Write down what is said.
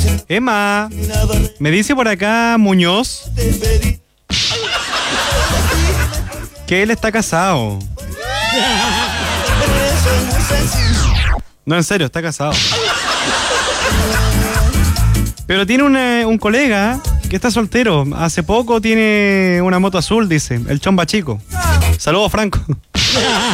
Emma, me dice por acá Muñoz que él está casado. No, en serio, está casado. Pero tiene un colega que está soltero. Hace poco tiene una moto azul, dice. El Chomba Chico. Saludos, Franco.